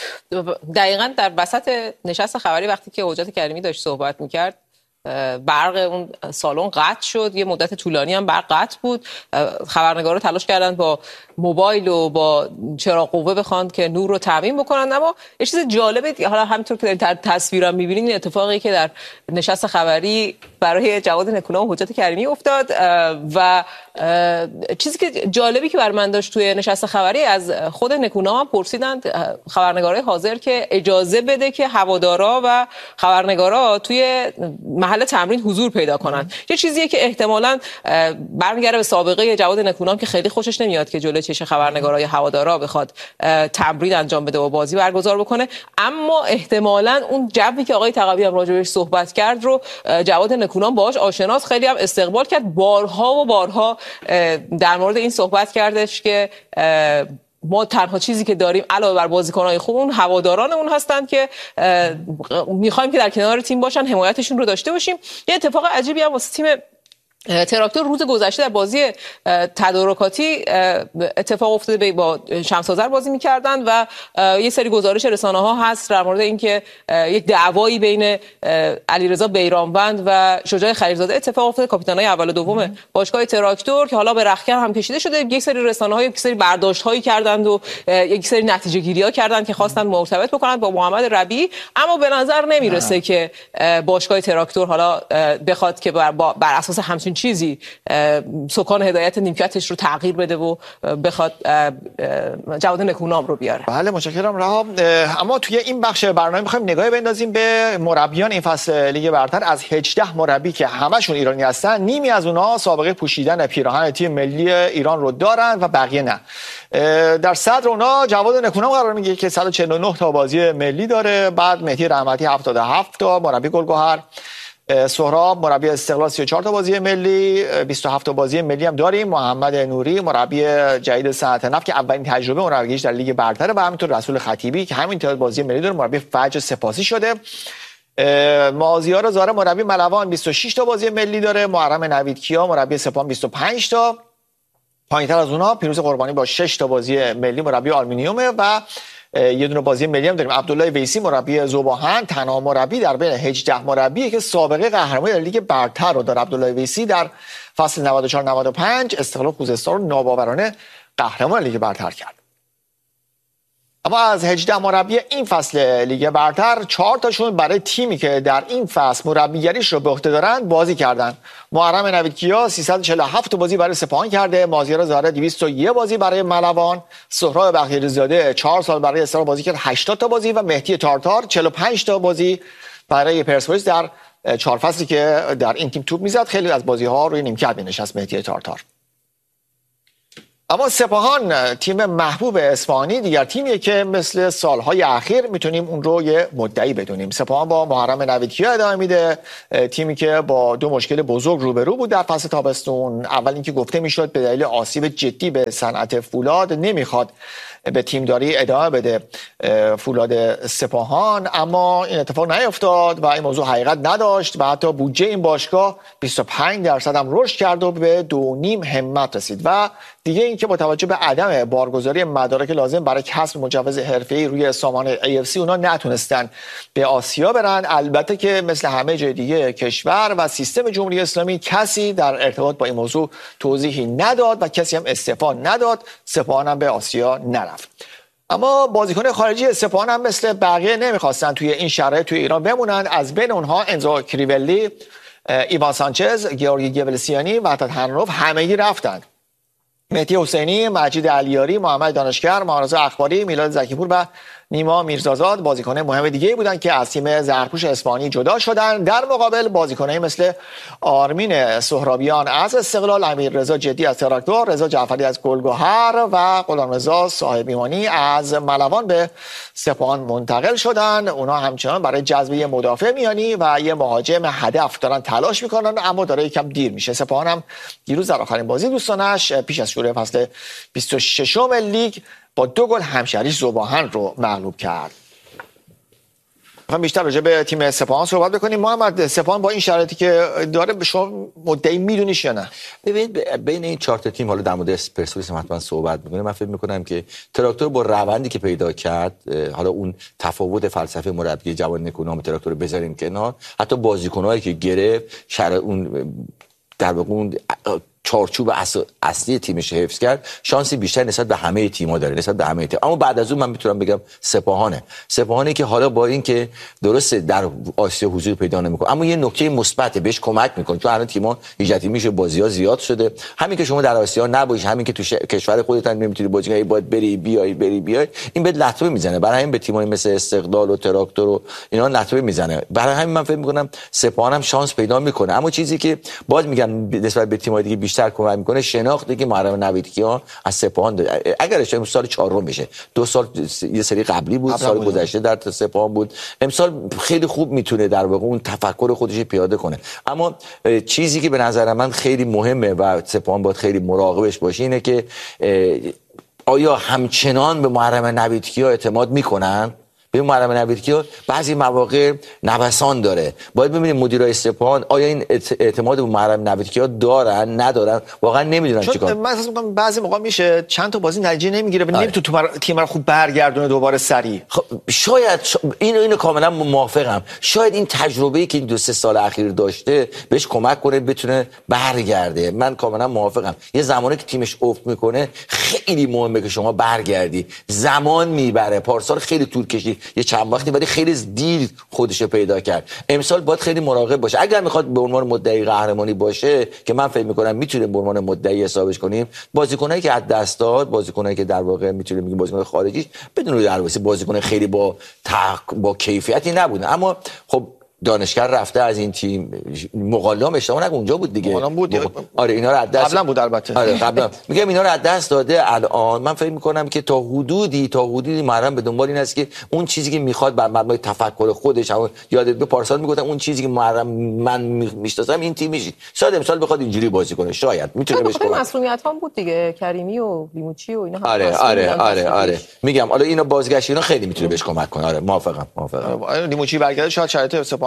دقیقاً در وسط نشست خبری وقتی که حجت کریمی داشت صحبت می‌کرد، برق اون سالن قطع شد. یه مدت طولانی هم برق قطع بود. خبرنگارا تلاش کردن با موبایل و با چراغ قوه بخوان که نور رو تامین بکنن. اما یه چیز جالبه، حالا همینطور که در تصویرام می‌بینید، این اتفاقی که در نشست خبری برای جواد نکونام و حجت کریمی افتاد و چیزی که جالبی که بر من داشت توی نشست خبری، از خود نکونام هم پرسیدند خبرنگارای حاضر که اجازه بده که هوادارا و خبرنگارا توی محل تمرین حضور پیدا کنن. یه چیزیه که احتمالاً برمیگره به سابقه جواد نکونام که خیلی خوشش نمیاد که جلوی چش خبرنگارا یا هوادارا بخواد تمرین انجام بده و بازی برگزار بکنه. اما احتمالاً اون جوی که آقای تقوی هم راجعش صحبت کرد رو جواد نکونام باهاش آشناست، خیلی هم استقبال کرد. بارها و بارها در مورد این صحبت کردش که ما تنها چیزی که داریم علاوه بر بازیکن‌های خوب اون هوادارانمون هستن که می‌خوایم که در کنار تیم باشن، حمایتشون رو داشته باشیم. یه اتفاق عجیبی هم واسه تیم تراکتور روز گذشته در بازی تدارکاتی اتفاق افتاده. با شمس آذر بازی می‌کردن و یه سری گزارش رسانه‌ها هست در مورد اینکه یک دعوایی بین علیرضا بیرانوند و شجاع خلیلزاده اتفاق افتاده، کاپیتانای اول و دوم باشگاه تراکتور، که حالا به رختکن هم کشیده شده. یک سری رسانه‌ها یک سری برداشت‌هایی کردند و یک سری نتیجه‌گیری‌ها کردند که خواستن مرتبط بکنن با محمد ربیعی، اما به نظر نمیرسه که باشگاه تراکتور حالا بخواد که بر اساس همچین چیزی سکان هدایت نیمکتش رو تغییر بده و بخواد جواد نکونام رو بیاره. بله متشکرم رها. اما توی این بخش برنامه می‌خوایم نگاهی بندازیم به مربیان این فصل لیگ برتر. از 18 مربی که همشون ایرانی هستن، نیمی از اونها سابقه پوشیدن پیراهن تیم ملی ایران رو دارن و بقیه نه. در صدر اونها جواد نکونام قرار میگیره که 149 تا بازی ملی داره. بعد مهدی رحمتی 77 تا، مربی گلگهر. سهراب مربی استقلال 34 تا بازی ملی، 27 تا بازی ملی هم داریم. محمد نوری مربی جدید صنعت نفت که اولین تجربه مربیگریش در لیگ برتر، و همینطور رسول خطیبی که همین تعداد بازی ملی داره، مربی فجر سپاسی شده. مازیار زاره مربی ملوان 26 تا بازی ملی داره. محرم نویدکیا مربی سپاهان 25 تا. پایین‌تر از اونها پیروز قربانی با 6 تا بازی ملی مربی آلومینیومه و یه دونه بازی ملی هم داریم. عبدالله ویسی مربی ذوباهن تنها مربی در بین 18 مربی که سابقه قهرمانی در لیگ برتر رو داره. عبدالله ویسی در فصل 94-95 استقلال خوزستان رو ناباورانه قهرمان لیگ برتر کرد. اما از 18 مربی این فصل لیگ برتر 4 تاشون برای تیمی که در این فصل مربیگریش رو به عهده دارن بازی کردن. محرم نویدکیا 347 بازی برای سپاهان کرده، مازیار زهره 201 بازی برای ملوان، سهراب بختیاری‌زاده 4 سال برای استقلال بازی کرد 80 تا بازی و مهدی تارتار 45 تا بازی برای پرسپولیس در 4 فصلی که در این تیم توپ میزد. خیلی از بازی‌ها روی نیمکت می‌نشست مهدی تارتار. اما سپاهان تیم محبوب اصفهانی دیگر تیمیه که مثل سالهای اخیر میتونیم اون رو یه مدعی بدونیم. سپاهان با محرم نویدکیا ادامه میده، تیمی که با 2 مشکل بزرگ روبرو بود در فصل تابستون. اول اینکه گفته میشد به دلیل آسیب جدی به صنعت فولاد نمیخواد به تیمداری ادامه بده فولاد سپاهان، اما این اتفاق نیفتاد و این موضوع حقیقت نداشت و حتی بودجه این باشگاه 25% هم رشد کرد و به 2.5 همت رسید. و دیگه اینکه با توجه به عدم بارگذاری مدارک لازم برای کسب مجوز حرفه‌ای روی سامان AFC اونا نتونستن به آسیا برن. البته که مثل همه جای دیگه کشور و سیستم جمهوری اسلامی کسی در ارتباط با این موضوع توضیحی نداد و کسی هم استعفا نداد. سپاهان هم به آسیا نرفت. اما بازیکن خارجی سپاهان هم مثل بقیه نمیخواستن توی این شرایط توی ایران بمونن. از بین اونها انزو کریولی، ایوان سانچز، گیورگی گبلسیانی و تنروف همگی رفتن. مهدی حسینی، مجید علیاری، محمد دانشگر، مهارزا اخباری، میلاد زکیپور و نیما میرزازاد بازیکن مهم دیگه بودن که از تیم زرپوش اصفهانی جدا شدن. در مقابل بازیکنایی مثل آرمین سهرابیان از استقلال، امیررضا جدی از تراکتور، رضا جعفری از گلگهر و غلامرضا صاحب ایمانی از ملوان به سپاهان منتقل شدن. اونا همچنان برای جذب یه مدافع میانی و یه مهاجم هدف دارن تلاش میکنن، اما داره یکم دیر میشه. سپاهان هم دیروز در آخرین بازی دوستانش پیش از شروع فصل 26 لیگ با 2 گل همشهریش ذوباهن رو مغلوب کرد. میخوام بیشتر راجع به تیم سپاهان صحبت بکنیم. محمد، سپاهان با این شرایطی که داره به شما مدعی میدونیش یا نه؟ ببین بین این 4 تا تیم حالا در مورد پرسپولیس حتما صحبت می‌کنیم. من فکر می‌کنم که تراکتور با روندی که پیدا کرد، حالا اون تفاوت فلسفه مربی جوان نکونام تراکتور رو بذاریم کنار، حتی بازیکنایی که گرفت اون در واقع اون چارچوب اصلی تیمش حفظ کرد، شانسی بیشتر نسبت به همه تیم‌ها داره، نسبت به همه تیم. اما بعد از اون من میتونم بگم سپاهانی که حالا با این که درسته در آسیا حضور پیدا نمیکنه، اما یه نکته مثبت بهش کمک میکنه، چون الان تیم‌ها 18 تیمیشه، بازی‌ها زیاد شده. همین که شما در آسیا نباشی، همین که تو کشور خودت هم نمیتونی بازی کنی، باید بری بیای، این به لطمه میزنه. برای همین به تیم‌های مثل استقلال و تراکتور و اینا لطمه میزنه. برای همین من فکر میکنم سپاهان هم شانس پیدا میکنه. اما چیزی که باز میگم نسبت به تیم‌های دیگه بیشتر کمک میکنه شناختی که محرم نویدکیا از سپاهان داره. اگر اشتباه سال 4 میشه، 2 سال یه سری قبلی بود، سال گذشته در سپاهان بود، امسال خیلی خوب میتونه در واقع اون تفکر خودش پیاده کنه. اما چیزی که به نظر من خیلی مهمه و سپاهان باید خیلی مراقبش باشه اینه که آیا همچنان به محرم نویدکیا اعتماد میکنن؟ به محرم نویدکیا بعضی مواقع نوسان داره. باید ببینیم مدیرای سپاهان آیا این اعتماد به محرم نویدکیا دارن ندارن، واقعا نمیدونن چیکار. من احساس می‌کنم بعضی موقع میشه چند تا بازی نتیجه نمیگیره و نمیتونه تیم رو خوب برگردونه دوباره سری. شاید اینو کاملا موافقم. شاید این تجربه‌ای که این 2-3 سال اخیر داشته بهش کمک کنه بتونه برگرده. من کاملا موافقم. یه زمانی که تیمش افت میکنه خیلی مهمه که شما برگردی. زمان میبره. پارسال خیلی طول کشید، یه چند وقتی ولی خیلی دیر خودش رو پیدا کرد. امسال باید خیلی مراقب باشه. اگر میخواد به عنوان مدعی قهرمانی باشه که من فکر میکنم میتونه به عنوان مدعی حسابش کنیم، بازیکنایی که از دست داد، بازیکنایی که در واقع میتونه بگیم بازیکن خارجی بدون دروازه، بازیکن خیلی با کیفیتی نبودن. اما خب دانشگر رفته از این تیم، مقالم اشتباه نگم اونجا بود دیگه، آره اینا رو از دست قبلا بود البته، آره قبلا میگم اینا رو از دست داده. الان من فکر میکنم که تا حدودی محرم به دنبال این است که اون چیزی که میخواد بر مبنای تفکر خودش، یادت به پارسال میگفتم اون چیزی که محرم من میشناسم این تیم میشه، شاید امسال بخواد اینجوری بازی کنه، شاید میتونه بهش کمک. مسئولیت هم بود دیگه، کریمی و لیموچی و اینا هم. آره میگم حالا اینا بازگشت اینا خیلی میتونه بهش کمک کنه. آره موافقم. لیموچی برگرده شاید شرایط سپاهان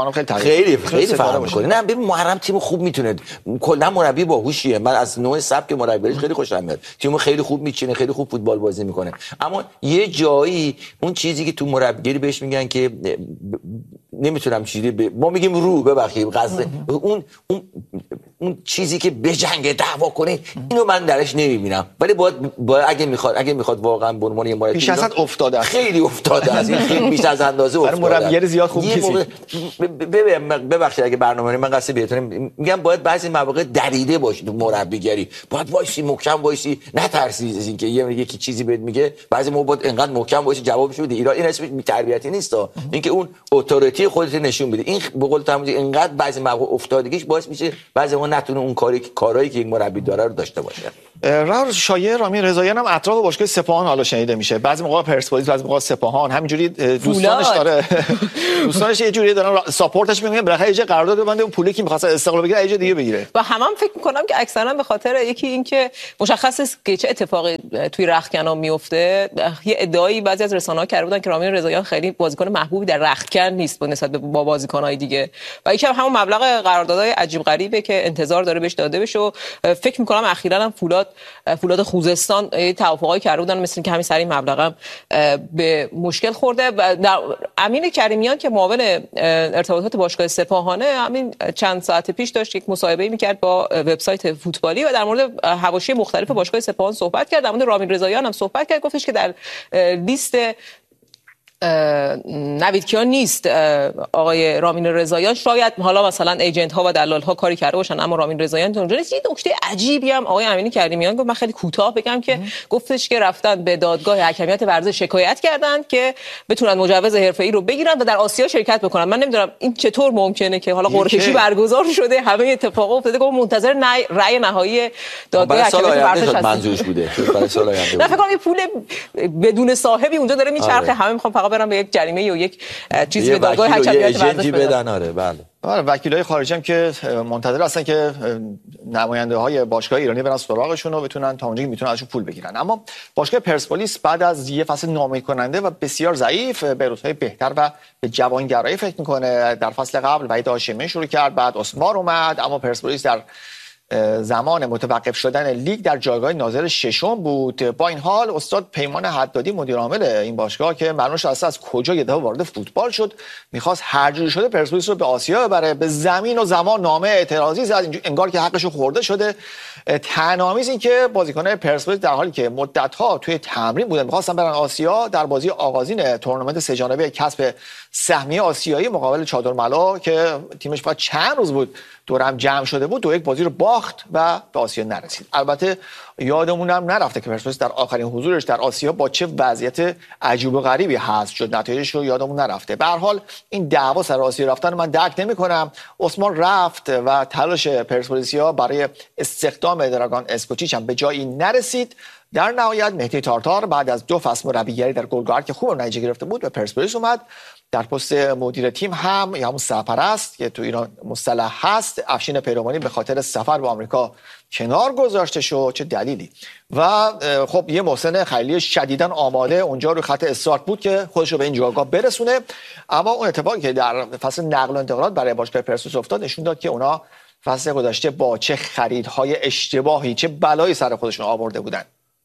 برنامه خیلی فرق می‌کنه. نه ببین محرم تیم خوب میتونه، کلا مربی باهوشیه، من از نوع سبک مربیش خیلی خوشم میاد، تیمو خیلی خوب میچینه، خیلی خوب فوتبال بازی میکنه، اما یه جایی اون چیزی که تو مربیگری بهش میگن که نمیتونم چیزی ما میگیم رو ببخشید قصد اون چیزی که بجنگه دعوا کنه، اینو من درش نمیبینم. ولی باید اگه میخواد واقعا به عنوان مربی پیش از حد افتاده است، خیلی افتاده است، این خیلی بیش از اندازه افتاده. برای مربیگری زیاد خوب نیست. ببخشید اگه برنامه من قصد بهتونه میگم باید بعضی مواقع دریده باشی تو مربیگری، باید وایسی محکم وایسی، نترسی از اینکه یکی چیزی بهت میگه بعضی موقع باید انقدر محکم وایسی جوابشو بدی. این اسمش بی‌تربیتی نیست، اینکه اون اتوریتی خودت نشون بدی. این به قول تمام اینقدر بعضی مواقع افتادگیش باعث میشه بعضی موقع نتونه اون کارایی که یک مربی داره رو داشته باشه. شایعه رامین رضاییان هم اطراف باشگاه سپاهان حالا شنیده میشه، بعضی موقع پرسپولیس، بعضی موقع سپاهان، همینجوری دوستانش داره دوستانش یه جوری دارن ساپورتش میگن بالاخره یه قرارداد ببنده اون پولی که می‌خواد استقلال بگیره یه جای دیگه بگیره. و هم فکر می‌کنم که اکثرا به خاطر یکی این که مشخص است که چه اتفاقی توی رختکن میفته. یه ادعایی بعضی از رسانه‌ها کرده بودن که رامین رضاییان خیلی بازیکن محبوبی در رختکن نیست نسبت به بازیکن‌های دیگه و یکم همون مبلغ قراردادهای عجیب غریبه که انتظار داره بهش داده بشه و فکر می‌کنم اخیراً هم فولاد خوزستان توافقای کرده بودن مثل که همین سری مبلغم به مشکل خورده. و امین کریمیان که معاون ارتباطات باشگاه سپاهانه همین چند ساعت پیش داشت یک مصاحبه‌ای می‌کرد با وبسایت فوتبالی و در مورد حواشی مختلف باشگاه سپاهان صحبت کرد، در مورد رامین رضاییان هم صحبت کرد. گفتش که در لیست نوید کیان نیست آقای رامین رضاییان، شاید حالا مثلا ایجنت ها و دلال ها کاری کرده باشن اما رامین رضاییان اونجا نیست. یه نکته عجیبی هم آقای امینی کریمیان گفت، من خیلی کوتاه بگم که گفتش که رفتن به دادگاه حکمیت ورزش شکایت کردن که بتونن مجوز حرفه‌ای رو بگیرن و در آسیا شرکت بکنن. من نمیدونم این چطور ممکنه که حالا قرعه کشی برگزار شده، همه اتفاقا افتاده، گفت منتظر رأی نهایی دادگاه حکمیت ورزش هست. منظورش بوده برای سال آینده. نه فکر کنم این پول بدون صاحبی اونجا داره میچرخه، همه میخوان فقط برن به یک جریمه یا یک چیزی به دادگاه حکمیت ورزش بدن. آره بله. وکیلای خارجی هم که منتظر هستن که نماینده‌های باشگاه ایرانی برن سراغشون و بتونن تا اونجایی که میتونن ازشون پول بگیرن. اما باشگاه پرسپولیس بعد از یه فصل ناامید کننده و بسیار ضعیف به روزهای بهتر و به جوانگرایی فکر میکنه. در فصل قبل وحید هاشمی شروع کرد، بعد اسمار اومد، اما پرسپولیس در زمان متوقف شدن لیگ در جایگاه ناظر ششم بود. با این حال استاد پیمان حدادی مدیر عامل این باشگاه که معلوم شد از کجا یه دفعه وارد فوتبال شد، میخواست هر جوری شده پرسپولیس رو به آسیا ببره، به زمین و زمان نامه اعتراضی زد، انگار که حقش خورده شده. تنامیز این که بازیکنان پرسپولیس در حالی که مدت‌ها توی تمرین بودن می‌خواستن برن آسیا، در بازی آغازین تورنمنت سه جانبه کسب سهمیه آسیایی مقابل چادرملا که تیمش فقط چند روز بود دورم جمع شده بود، 2-1 بازی رو باخت و به آسیا نرسید. البته یادمون هم نرفته که پرسپولیس در آخرین حضورش در آسیا با چه وضعیت عجیب و غریبی حذف شد، نتایجش رو یادمون نرفته. به هر حال این دعوا سر آسیا رفتن من درک نمی‌کنم. عثمان رفت و تلاش پرسپولیسیا برای استخدام دراگان اسکوچیچ هم به جایی نرسید. در نهایت مهدی تارتار بعد از 2 فصل مربیگری در گلگهر که خوب نتیجه گرفته بود به پرسپولیس اومد. در پست مدیر تیم هم یا همون سرپرست که تو ایران مصطلح هست، افشین پیروانی به خاطر سفر به آمریکا کنار گذاشته شد. چه دلیلی؟ و خب یه محسن خلیلی شدیداً آماده اونجا رو خط استارت بود که خودش رو به این جایگاه برسونه. اما اون اتفاقی که در فصل نقل و انتقالات برای باشگاه پرسپولیس افتاد نشون داد که اونا فصل گذشته با چه خریدهای اشتباهی چه بلایی سر خودشون آورده بودن.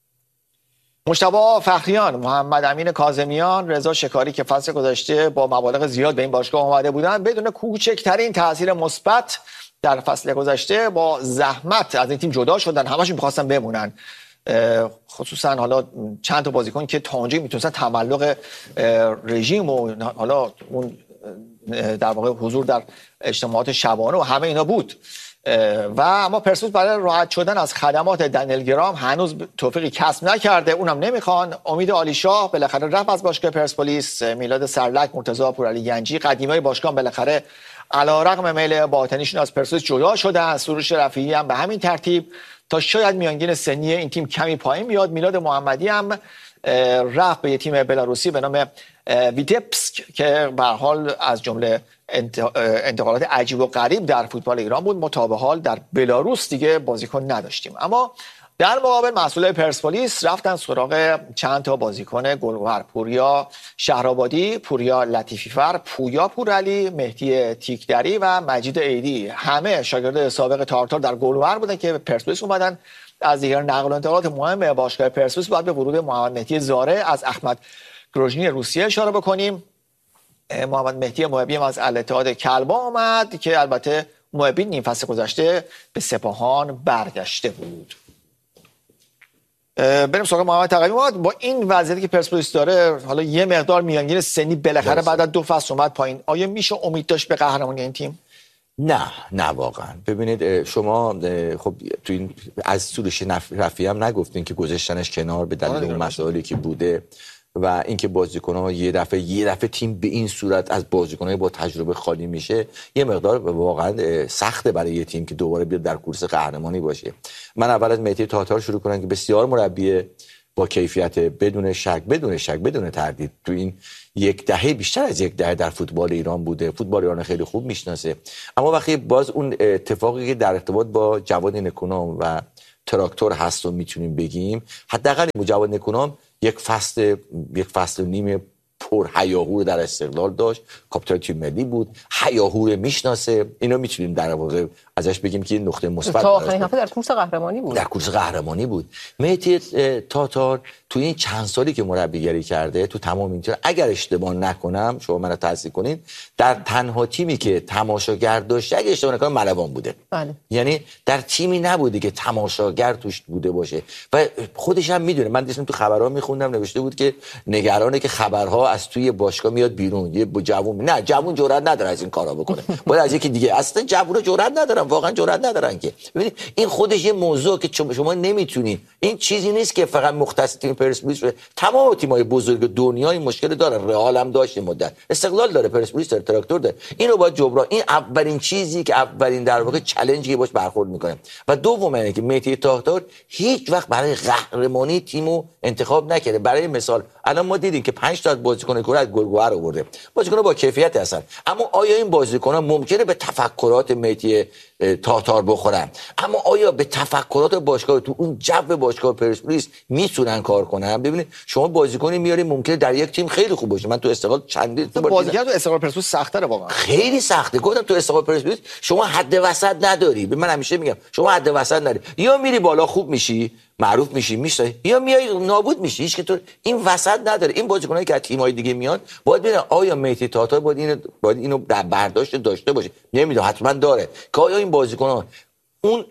مجتبی فخریان، محمد امین کاظمیان، رضا شکاری که فصل گذشته با مبالغ زیاد به این باشگاه اومده بودن بدون کوچکترین تاثیر مثبت در فصل گذشته با زحمت از این تیم جدا شدن. همشون می‌خواستن بمونن، خصوصا حالا چند تا بازیکن که تا اونجایی میتونستن تملق رژیم و حالا اون در واقع حضور در اجتماعات شبانه و همه اینا بود. و اما پرسپولیس برای راحت شدن از خدمات دنیل گرام هنوز توفیقی کسب نکرده، اونم نمیخوان. امید عالیشاه بالاخره رفت از باشگاه پرسپولیس. میلاد سرلک، مرتضی پورعلی گنجی قدیمای باشگاه بالاخره علیرغم میل باطنیشون از پرسپولیس جدا شدن. سروش رفیعی هم به همین ترتیب تا شاید میانگین سنی این تیم کمی پایین بیاد. میلاد محمدی هم رفت به یه تیم بلاروسی به نام ویتبسک که به هر حال از جمله انتقالات عجیب و غریب در فوتبال ایران بود. مطابق حال در بلاروس دیگه بازیکن نداشتیم. اما در مقابل مسئولای پرسپولیس رفتن سراغ چند تا بازیکن گل‌گهر: پوریا شهرآبادی، پوریا لطیفی‌فر، پویا پورعلی، مهدی تیکدری و مجید عیدی. همه شاگرد سابق تارتار در گل‌گهر بودن که پرسپولیس اومدن. از دیگر نقل و انتقالات مهم باشگاه پرسپولیس بعد به ورود محمد مهدی زاره از احمد گروژنی روسیه اشاره بکنیم. محمد مهدی محبی از الاتحاد کلبا آمد که البته محبی نیم فصل گذشته به سپاهان برگشته بود. بریم سراغ محمد تقوی. با این وضعیتی که پرسپولیس داره، حالا یه مقدار میانگین سنی بالاخره بعد از 2 فصل اومد پایین، آیا میشه امید داشت به قهرمانی این تیم؟ نه واقعا. ببینید شما خب تو این از سورش رفیع هم نگفتین که گذاشتنش کنار به دلیل اون مسائلی که بوده و اینکه بازیکن‌ها یه دفعه تیم به این صورت از بازیکن‌های با تجربه خالی میشه، یه مقدار واقعا سخته برای یه تیم که دوباره بیاد در کورس قهرمانی باشه. من اول از مهدی تاتار شروع کنم که بسیار مربی با کیفیت، بدون شک بدون تردید. تو این یک دهه، بیشتر از یک دهه در فوتبال ایران بوده، فوتبال ایران خیلی خوب میشناسه. اما وقتی باز اون اتفاقی که در ارتباط با جواد نکونام و تراکتور هست رو میتونیم بگیم، حداقل جواد نکونام یک فصل و نیم پر هیاهو در استقلال داشت، کاپیتان تیم ملی بود، هیاهو میشناسه. اینو میتونیم در واقع ازش بگیم که نقطه مثبت تا آخرین هفته در کورس قهرمانی بود. مهدی تاتار تو این چند سالی که مربیگری کرده تو تمام این تیم، اگر اشتباه نکنم شما منو تصحیح کنین، در تنها تیمی که تماشاگر داشت، اگه اشتباه نکنم ملوان بوده. بله. یعنی در تیمی نبوده که تماشاگر توش بوده باشه و خودش هم میدونه. من دیدم تو خبرها میخوندم نوشته بود که نگرانه که خبرها از توی باشگاه میاد بیرون. یه جوون جرئت نداره از این کارا بکنه، باید از یکی دیگه. اصلا جوونا جرئت ندارن، واقعا جرئت ندارن که. ببینید این خودش یه موضوع که شما نمیتونید، این چیزی نیست که فقط مختص تیم پرسپولیس، تمام تیم‌های بزرگ دنیا این مشکل دارن. رئال هم داشت مدت، استقلال داره، پرسپولیس داره، تراکتور داره. اینو باید جبران. این اولین چیزی که اولین در واقع چالنجی که باش برخورد میکنه. و دوم اینه که مهدی تاتار هیچ وقت برای قهرمانی تیمو انتخاب نکرده. برای مثال الان ما دیدیم که 5 تا بازیکن کره از گل‌گهر آورده، بازیکن با کیفیت هستن، اما آیا این بازیکن‌ها ممکنه به تفکرات مهدی تاتار بخورن؟ اما آیا به تفکرات باشگاه تو اون جو باشگاه پرسپولیس میتونن کار کنن؟ ببینید شما بازیکنی میاری ممکنه در یک تیم خیلی خوب باشه. من تو استقلال چندین بار بازیکن تو استقلال پرسپولیس سخت‌تره، واقعا خیلی سخته. گفتم تو استقلال پرسپولیس شما حد وسط نداری. من همیشه میگم شما حد وسط نداری، یا میری بالا خوب میشی معروف میشی یا میای نابود میشی. هیچ که تو این وسط نداره. این بازیکنایی که از تیم‌های دیگه میان باید ببینن آیا مهدی تاتار باید اینو در برداشت داشته باشه. نمیدونم، حتما داره که آیا این بازیکن‌ها اون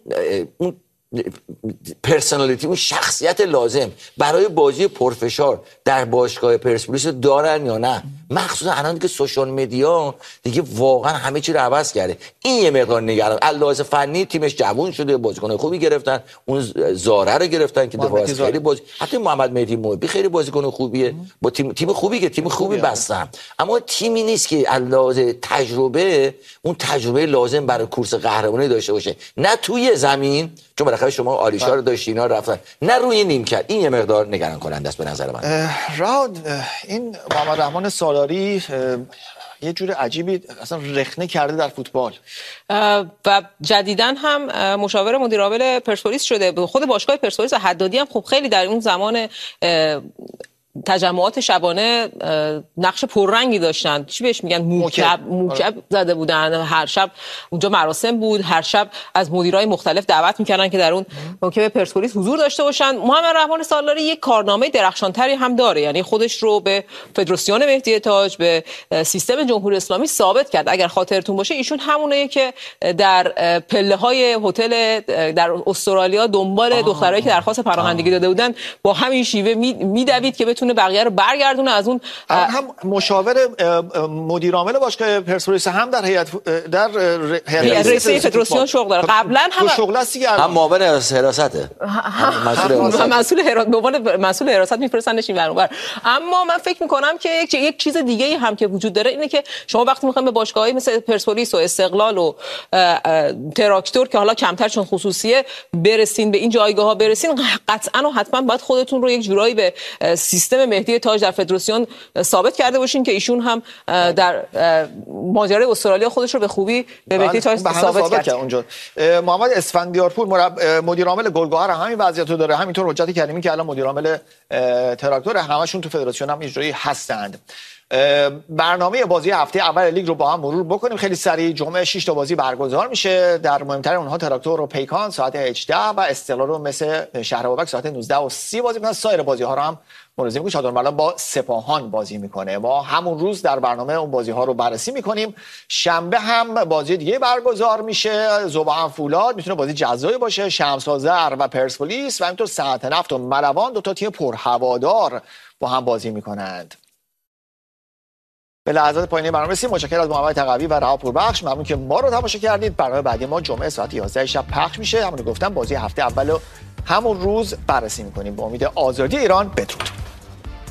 پرسونالیتی، اون شخصیت لازم برای بازی پرفشار در باشگاه پرسپولیس دارن یا نه. مخصوصا الان که سوشال مدیا دیگه واقعا همه چی رو عوض کرده. این یه مقدار نگران. علاوه فنی تیمش جوون شده، بازیکن خوبی گرفتن، اون زاره رو گرفتن که دفاع خیلی حتی محمد مهدی محبی خیلی بازیکن خوبیه، با تیم خوبی که تیم خوبی بستن، اما تیمی نیست که علاوه تجربه اون تجربه لازم برای کورس قهرمانی داشته باشه. نه توی زمین، چون بالاخره شما آلیشا رو داشتین، اینا رفتن، نه روی نیمکت. این یه مقدار نگران کننده است به نظر من. راود این محمد رحمان سالاری یه جور عجیبی اصلا رخنه کرده در فوتبال و جدیداً هم مشاور مدیر عامل پرسپولیس شده. خود باشگاه پرسپولیس و حدادی هم خب خیلی در اون زمان تجمعات شبانه نقش پررنگی داشتن. چی بهش میگن؟ موکب زده بودن. هر شب اونجا مراسم بود، هر شب از مدیرای مختلف دعوت میکردن که در اون موکب پرسپولیس حضور داشته باشن. محمد رحمان سالاری یک کارنامه درخشانتری هم داره، یعنی خودش رو به فدراسیون مهدی تاج، به سیستم جمهوری اسلامی ثابت کرد. اگر خاطرتون باشه ایشون همونه که در پله‌های هتل در استرالیا دنبال دخترایی که درخواست پناهندگی داده بودن با همین شیوه میدوید که بتونه بقیه رو برگردونه از اون. هم مشاور مدیر عامل باشگاه پرسپولیس، هم در هیئت رئیس فدراسیون شغل داره. قبلا هم شغل است دیگه، هم معاون حراسته، مسئول حراست میفرستنش این ور. اما من فکر میکنم که یک چیز دیگه هم که وجود داره اینه که شما وقتی میخوایم به باشگاه‌های مثل پرسپولیس و استقلال و تراکتور که حالا کمتر چون خصوصیه برسین، به این جایگاه‌ها برسین، قطعاً و حتما باید خودتون رو یک جورایی به سیستم سیستم مهدی تاج در فدراسیون ثابت کرده باشین که ایشون هم در ماجرای استرالیا خودش رو به خوبی به مهدی تاج ثابت کرد اونجا. محمد اسفندیارپور مدیر عامل گلگهر همین وضعیتو داره، همینطور حجت کریمی که الان مدیر عامل تراکتور، همشون تو فدراسیون هم اجرایی هستند. برنامه بازی هفته اول لیگ رو با هم مرور بکنیم خیلی سریع. جمعه 6 تا بازی برگزار میشه، در مهمترین اونها تراکتور و پیکان ساعت 18 و استقلال رو مثل شهر بابک ساعت 19:30 بازی میکنن. سایر بازی ها رو هم ملاحظه می‌کنید چادرملان با سپاهان بازی میکنه. ما همون روز در برنامه اون بازی ها رو بررسی میکنیم. شنبه هم بازی دیگه برگزار میشه، ذوب‌ها فولاد میتونه بازی جذابی باشه، شمس آذر و پرسپولیس و همینطور صنعت نفت و ملوان، دو تا تیم پرهوادار با هم بازی میکنند. به لحظات پایانی برنامه رسیدیم. متشکرم از محمد تقوی و رها پوربخش، ممنون که ما رو تماشا کردید. برنامه بعدی ما جمعه ساعت 11 شب پخش میشه. همون رو گفتم بازی هفته اول همون روز بررسی میکنیم. با امید آزادی ایران. بدرود.